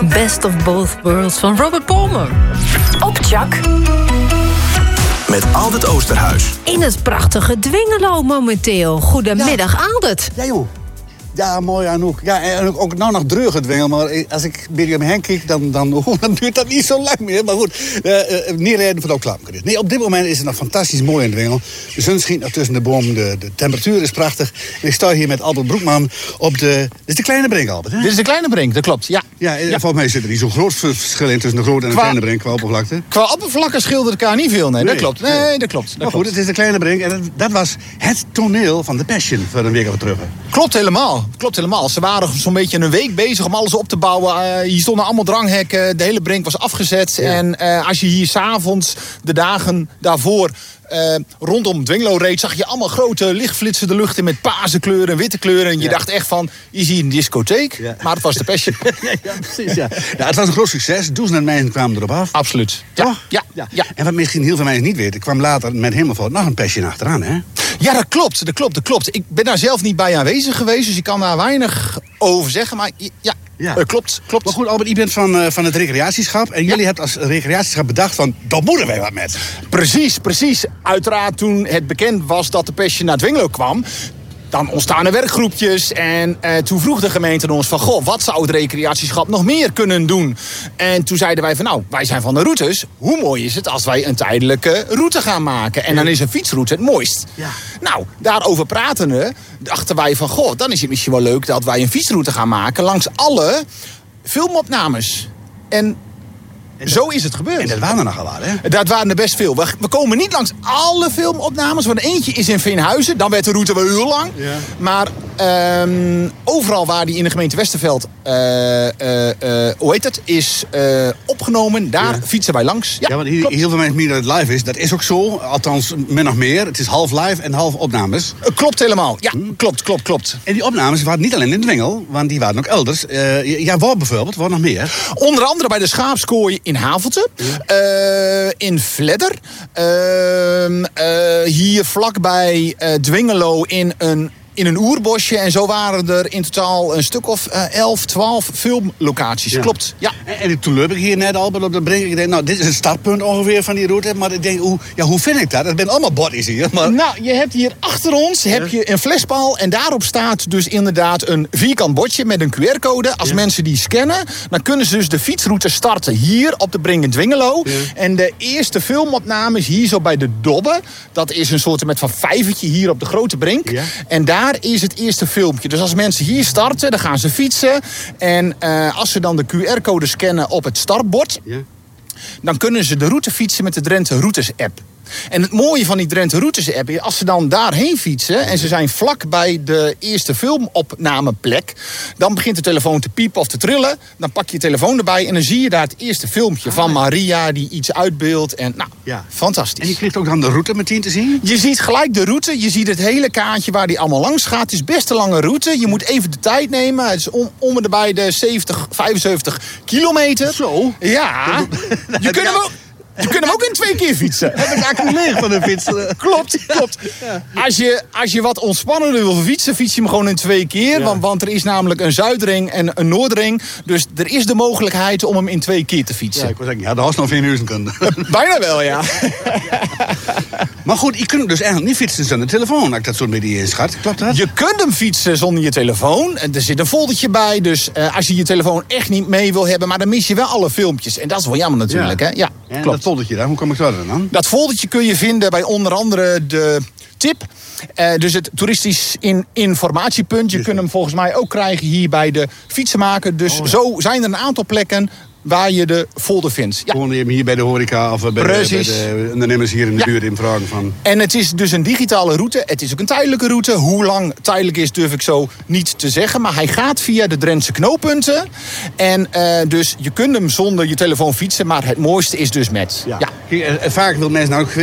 Best of Both Worlds van Robert Palmer. Op Chak. Met Aldert Oosterhuis. In het prachtige Dwingelo momenteel. Goedemiddag, Aldert. Ja, joh. Ja, mooi Anouk. Ja, en ook nou nog dreugen Dwingel. Maar als ik een beetje om me heen kijk, dan duurt dat niet zo lang meer. Maar goed, niet reden voor de klappen. Nee, op dit moment is het nog fantastisch mooi in Dwingel. De zon schijnt nog tussen de bomen. De temperatuur is prachtig. En ik sta hier met Albert Broekman op de... Dit is de Kleine Brink, Albert, hè? Dit is de Kleine Brink, dat klopt, ja. Ja, volgens mij zit er niet zo'n groot verschil in tussen de grote en de Kleine Brink qua oppervlakte. Qua oppervlakte schildert elkaar niet veel, nee. Dat klopt. Nee, dat klopt. Maar goed, het is de Kleine Brink. En dat was het toneel van The Passion voor een week of terug. Klopt helemaal. Ze waren zo'n beetje een week bezig om alles op te bouwen. Hier stonden allemaal dranghekken. De hele brink was afgezet. Ja. En als je hier 's avonds, de dagen daarvoor... rondom Dwingelo reed, zag je allemaal grote lichtflitsen de lucht in met paarse kleuren en witte kleuren. En je dacht echt van, je ziet een discotheek. Ja. Maar het was de Passion. Ja, precies, ja. Ja, het was een groot succes. Duizenden mensen kwamen erop af. Absoluut. Toch? Ja. En wat misschien heel veel mensen niet weten, kwam later met Hemelvaart nog een Passion achteraan, hè? Ja, dat klopt. Ik ben daar zelf niet bij aanwezig geweest, dus ik kan daar weinig over zeggen. Maar ja. Klopt. Maar goed, Albert, je bent van het recreatieschap. En jullie hebben als recreatieschap bedacht van, daar moeten wij wat met. Precies. Uiteraard toen het bekend was dat de Passion naar Dwingelo kwam... Dan ontstaan er werkgroepjes en toen vroeg de gemeente ons van... Goh, wat zou het recreatieschap nog meer kunnen doen? En toen zeiden wij van, nou, wij zijn van de routes. Hoe mooi is het als wij een tijdelijke route gaan maken? En dan is een fietsroute het mooist. Ja. Nou, daarover pratende dachten wij van... Goh, dan is het misschien wel leuk dat wij een fietsroute gaan maken... langs alle filmopnames. En zo is het gebeurd. En dat waren er nogal wat, hè? Dat waren er best veel. We komen niet langs alle filmopnames. Want eentje is in Veenhuizen. Dan werd de route wel heel lang. Ja. Maar overal waar die in de gemeente Westerveld... is opgenomen. Daar fietsen wij langs. Ja, want heel veel mensen meer dat het live is. Dat is ook zo. Althans, min nog meer. Het is half live en half opnames. Klopt helemaal. Ja, klopt. En die opnames waren niet alleen in Dwingel. Want die waren ook elders. Waar bijvoorbeeld? Waar nog meer? Onder andere bij de Schaapskooi in Havelte, in Vledder, hier vlakbij Dwingelo in een oerbosje. En zo waren er in totaal een stuk of 11, 12 filmlocaties. Ja. Klopt, ja. En toen loop ik hier net al op de brink. Ik denk, nou, dit is het startpunt ongeveer van die route. Maar ik denk, hoe vind ik dat? Het zijn allemaal bodies hier. Maar... Nou, je hebt hier achter ons je een flespaal. En daarop staat dus inderdaad een vierkant bordje met een QR-code. Als mensen die scannen, dan kunnen ze dus de fietsroute starten hier op de brink in Dwingelo. Ja. En de eerste filmopname is hier zo bij de Dobbe. Dat is een soort met van vijvertje hier op de grote brink. Ja. En daar is het eerste filmpje. Dus als mensen hier starten, dan gaan ze fietsen. En als ze dan de QR-code scannen op het startbord... Ja. Dan kunnen ze de route fietsen met de Drenthe Routes app. En het mooie van die Drenthe Routes app is... als ze dan daarheen fietsen... en ze zijn vlak bij de eerste filmopnameplek... dan begint de telefoon te piepen of te trillen. Dan pak je je telefoon erbij... en dan zie je daar het eerste filmpje van Maria... die iets uitbeeldt. En fantastisch. En je krijgt ook dan de route meteen te zien? Je ziet gelijk de route. Je ziet het hele kaartje waar die allemaal langs gaat. Het is best een lange route. Je moet even de tijd nemen. Het is om en bij de 75 kilometer. Zo? Ja. Je kunt hem ook in 2 keer fietsen. Heb ik eigenlijk leeg van de fiets? Klopt. Ja. Als je wat ontspannender wil fietsen, fiets je hem gewoon in 2 keer. Ja. Want er is namelijk een zuidring en een noordring. Dus er is de mogelijkheid om hem in 2 keer te fietsen. Ja, ik wil zeggen, dat was nog 4 uur kunnen. Bijna wel, ja. Maar goed, je kunt hem dus eigenlijk niet fietsen zonder telefoon. Als ik dat zo met die inschat. Klopt dat? Je kunt hem fietsen zonder je telefoon. Er zit een foldertje bij. Dus als je je telefoon echt niet mee wil hebben... maar dan mis je wel alle filmpjes. En dat is wel jammer natuurlijk, hè? Ja, klopt. Dat foldertje daar, hoe kom ik zo dan? Dat foldertje kun je vinden bij onder andere de tip. Dus het toeristisch informatiepunt. Je kunt hem volgens mij ook krijgen hier bij de fietsenmaker. Dus zo zijn er een aantal plekken waar je de folder vindt. Ja. Gewoon hier bij de horeca of bij de ondernemers hier in de buurt in vragen van. En het is dus een digitale route. Het is ook een tijdelijke route. Hoe lang tijdelijk is durf ik zo niet te zeggen. Maar hij gaat via de Drentse knooppunten. En dus je kunt hem zonder je telefoon fietsen. Maar het mooiste is dus met. Ja. Vaak wil mensen nou ook